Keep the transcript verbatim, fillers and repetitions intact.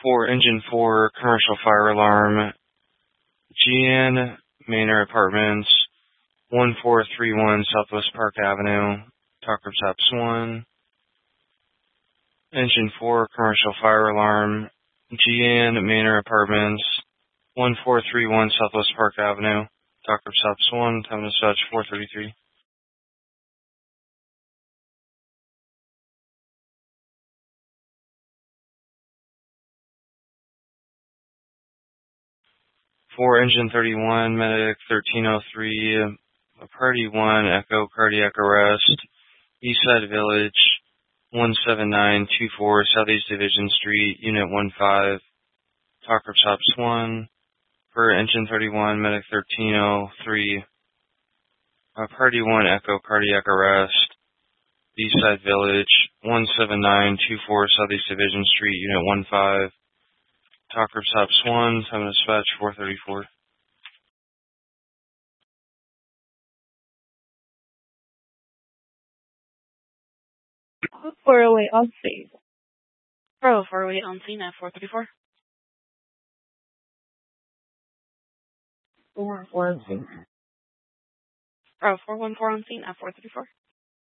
For Engine four, commercial fire alarm, G N Manor Apartments, one four three one Southwest Park Avenue, Talker Tops one. Engine four, commercial fire alarm, G N Manor Apartments, one four three one Southwest Park Avenue, Talker Tops one, time of dispatch four thirty-three. For Engine thirty-one, Medic thirteen oh three, Party one, Echo Cardiac Arrest, Eastside Village, one seven nine two four Southeast Division Street, Unit one five, Talker Tops one. For Engine thirty-one, Medic thirteen oh three, uh, Party one, Echo Cardiac Arrest, Eastside Village, one seven nine two four Southeast Division Street, Unit one five, Talker Tops one, time of dispatch four thirty-four. four oh eight on scene. Bravo four oh eight on scene at four thirty-four. four one four on scene. Bravo four one four on scene at four thirty-four.